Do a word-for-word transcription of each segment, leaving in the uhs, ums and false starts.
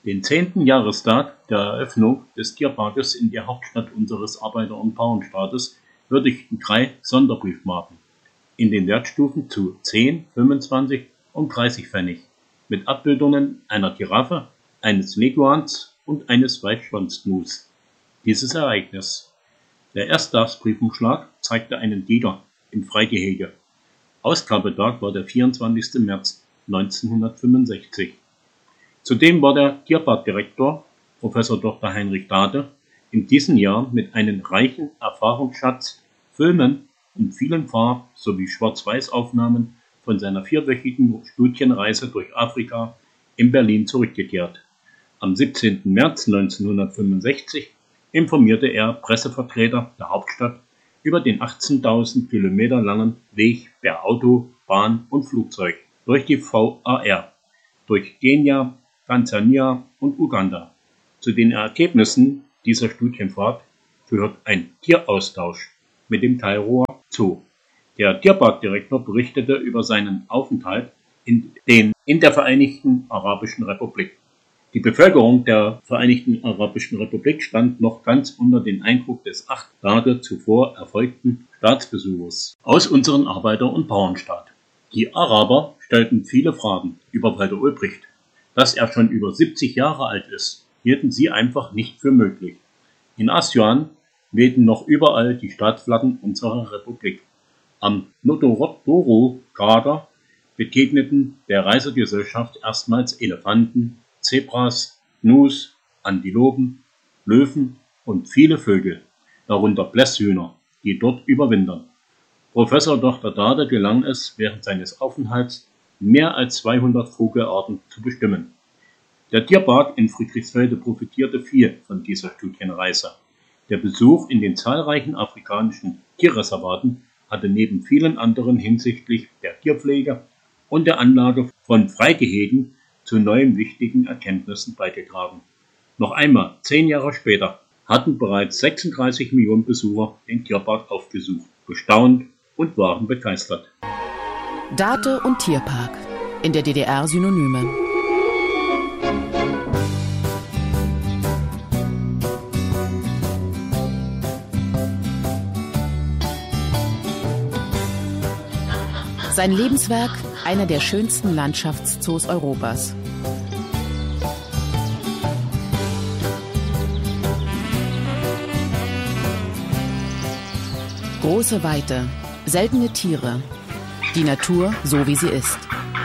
Den zehnten Jahrestag der Eröffnung des Tierparkes in der Hauptstadt unseres Arbeiter- und Bauernstaates würdigten drei Sonderbriefmarken in den Wertstufen zu zehn, fünfundzwanzig und dreißig Pfennig mit Abbildungen einer Giraffe, eines Leguans und eines Weißschwanzgnus. Dieses Ereignis. Der Ersttagsbriefumschlag zeigte einen Tiger im Freigehege. Ausgabetag war der vierundzwanzigste März neunzehnhundertfünfundsechzig. Zudem war der Tierparkdirektor, Professor Doktor Heinrich Dade, in diesem Jahr mit einem reichen Erfahrungsschatz, Filmen und vielen Farb- sowie Schwarz-Weiß-Aufnahmen von seiner vierwöchigen Studienreise durch Afrika in Berlin zurückgekehrt. Am siebzehnten März neunzehnhundertfünfundsechzig informierte er Pressevertreter der Hauptstadt über den achtzehntausend Kilometer langen Weg per Auto, Bahn und Flugzeug durch die V A R, durch Kenia, Tansania und Uganda. Zu den Ergebnissen dieser Studienfahrt gehört ein Tieraustausch mit dem Kairoer Zoo. Der Tierparkdirektor berichtete über seinen Aufenthalt in, den, in der Vereinigten Arabischen Republik. Die Bevölkerung der Vereinigten Arabischen Republik stand noch ganz unter den Eindruck des acht Tage zuvor erfolgten Staatsbesuches aus unserem Arbeiter- und Bauernstaat. Die Araber stellten viele Fragen über Walter Ulbricht. Dass er schon über siebzig Jahre alt ist, hielten sie einfach nicht für möglich. In Asyuan wehten noch überall die Staatsflaggen unserer Republik. Am Notorodoro-Krater begegneten der Reisegesellschaft erstmals Elefanten, Zebras, Gnus, Antilopen, Löwen und viele Vögel, darunter Blässhühner, die dort überwintern. Professor Doktor Dade gelang es, während seines Aufenthalts mehr als zweihundert Vogelarten zu bestimmen. Der Tierpark in Friedrichsfelde profitierte viel von dieser Studienreise. Der Besuch in den zahlreichen afrikanischen Tierreservaten hatte neben vielen anderen hinsichtlich der Tierpflege und der Anlage von Freigehegen zu neuen wichtigen Erkenntnissen beigetragen. Noch einmal, zehn Jahre später, hatten bereits sechsunddreißig Millionen Besucher den Tierpark aufgesucht, gestaunt und waren begeistert. Dade und Tierpark, in der D D R Synonyme. Sein Lebenswerk, einer der schönsten Landschaftszoos Europas. Große Weite, seltene Tiere, die Natur so wie sie ist.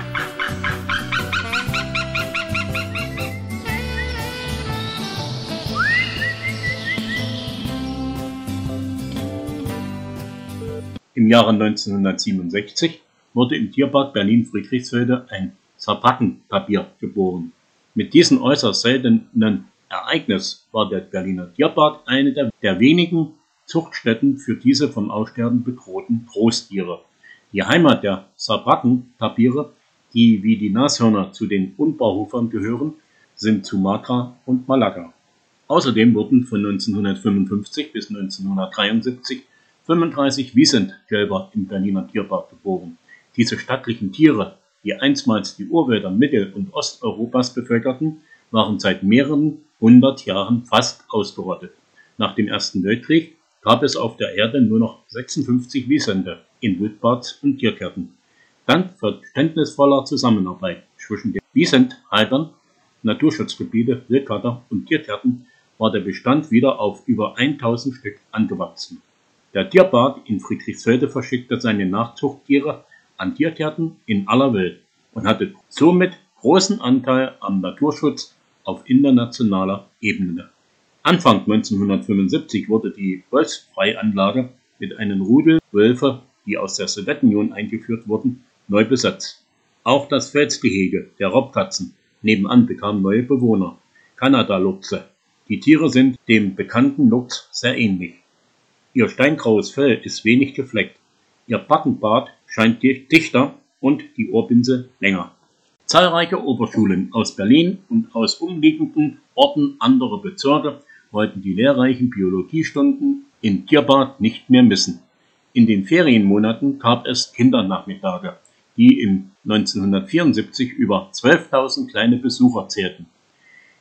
Im Jahre neunzehnhundertsiebenundsechzig wurde im Tierpark Berlin-Friedrichsfelde ein Schabrackentabir geboren. Mit diesem äußerst seltenen Ereignis war der Berliner Tierpark eine der, der wenigen Zuchtstätten für diese vom Aussterben bedrohten Großtiere. Die Heimat der Schabrackentapire, die wie die Nashörner zu den Unbarhufern gehören, sind Sumatra und Malakka. Außerdem wurden von neunzehnhundertfünfundfünfzig bis neunzehnhundertdreiundsiebzig fünfunddreißig Wiesent-Kälber im Berliner Tierpark geboren. Diese stattlichen Tiere, die einstmals die Urwälder Mittel- und Osteuropas bevölkerten, waren seit mehreren hundert Jahren fast ausgerottet. Nach dem Ersten Weltkrieg gab es auf der Erde nur noch sechsundfünfzig Wiesente in Wildparks und Tiergärten. Dank verständnisvoller Zusammenarbeit zwischen den Wiesenthaltern, Naturschutzgebiete, Wildgärten und Tiergärten war der Bestand wieder auf über tausend Stück angewachsen. Der Tierpark in Friedrichsfelde verschickte seine Nachzuchttiere an Tiergärten in aller Welt und hatte somit großen Anteil am Naturschutz auf internationaler Ebene. Anfang neunzehnhundertfünfundsiebzig wurde die Wolfsfreianlage mit einem Rudel Wölfe, die aus der Sowjetunion eingeführt wurden, neu besetzt. Auch das Felsgehege der Raubkatzen nebenan bekam neue Bewohner, Kanada-Luchse. Die Tiere sind dem bekannten Luchs sehr ähnlich. Ihr steingraues Fell ist wenig gefleckt, ihr Backenbart scheint dichter und die Ohrbinse länger. Zahlreiche Oberschulen aus Berlin und aus umliegenden Orten anderer Bezirke wollten die lehrreichen Biologiestunden im Tierpark nicht mehr missen. In den Ferienmonaten gab es Kindernachmittage, die im neunzehnhundertvierundsiebzig über zwölftausend kleine Besucher zählten.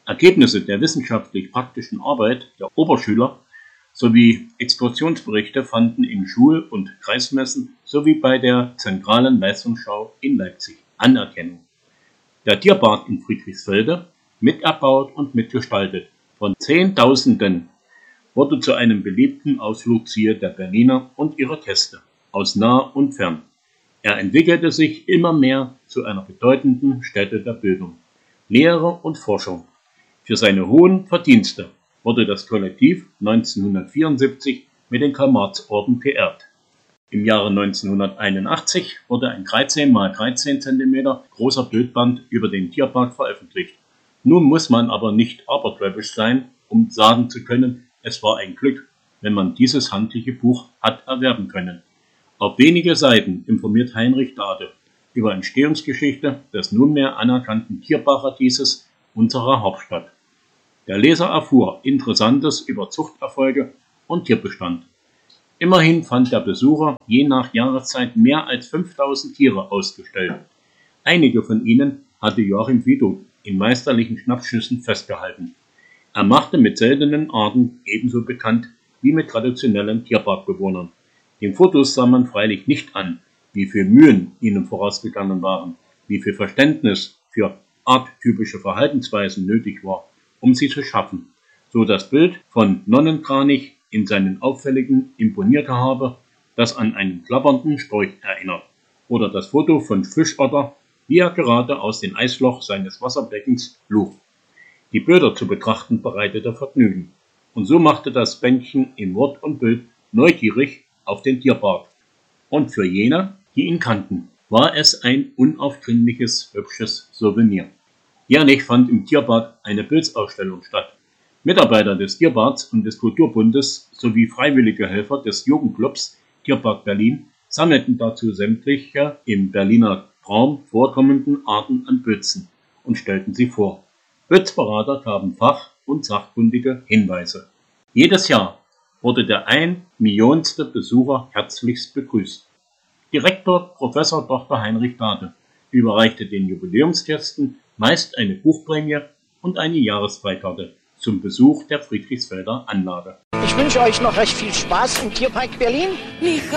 Ergebnisse der wissenschaftlich-praktischen Arbeit der Oberschüler sowie Exkursionsberichte fanden in Schul- und Kreismessen sowie bei der zentralen Leistungsschau in Leipzig Anerkennung. Der Tierpark in Friedrichsfelde, miterbaut und mitgestaltet von Zehntausenden, wurde zu einem beliebten Ausflugsziel der Berliner und ihrer Gäste aus nah und fern. Er entwickelte sich immer mehr zu einer bedeutenden Stätte der Bildung, Lehre und Forschung. Für seine hohen Verdienste wurde das Kollektiv neunzehnhundertvierundsiebzig mit dem Karl-Marx-Orden geehrt. Im Jahre neunzehnhunderteinundachtzig wurde ein dreizehn mal dreizehn Zentimeter großer Bildband über den Tierpark veröffentlicht. Nun muss man aber nicht abergläubisch sein, um sagen zu können, es war ein Glück, wenn man dieses handliche Buch hat erwerben können. Auf wenige Seiten informiert Heinrich Dade über Entstehungsgeschichte des nunmehr anerkannten Tierparadieses unserer Hauptstadt. Der Leser erfuhr Interessantes über Zuchterfolge und Tierbestand. Immerhin fand der Besucher je nach Jahreszeit mehr als fünftausend Tiere ausgestellt. Einige von ihnen hatte Joachim Widuck in meisterlichen Schnappschüssen festgehalten. Er machte mit seltenen Arten ebenso bekannt wie mit traditionellen Tierparkbewohnern. Den Fotos sah man freilich nicht an, wie viel Mühen ihnen vorausgegangen waren, wie viel Verständnis für arttypische Verhaltensweisen nötig war, um sie zu schaffen, so das Bild von Nonnenkranich in seinen auffälligen Imponiergehabe, das an einen klappernden Storch erinnert, oder das Foto von Fischotter, wie er gerade aus dem Eisloch seines Wasserbeckens lug. Die Bilder zu betrachten bereitete Vergnügen, und so machte das Bändchen in Wort und Bild neugierig auf den Tierpark. Und für jene, die ihn kannten, war es ein unaufdringliches, hübsches Souvenir. Jährlich fand im Tierpark eine Bildausstellung statt. Mitarbeiter des Tierparks und des Kulturbundes sowie freiwillige Helfer des Jugendclubs Tierpark Berlin sammelten dazu sämtliche im Berliner Raum vorkommenden Arten an Pilzen und stellten sie vor. Pilzberater gaben fach- und sachkundige Hinweise. Jedes Jahr wurde der ein Millionste Besucher herzlichst begrüßt. Direktor Professor Doktor Heinrich Dade überreichte den Jubiläumsgästen meist eine Buchprämie und eine Jahresfreikarte zum Besuch der Friedrichsfelder Anlage. Ich wünsche euch noch recht viel Spaß im Tierpark Berlin.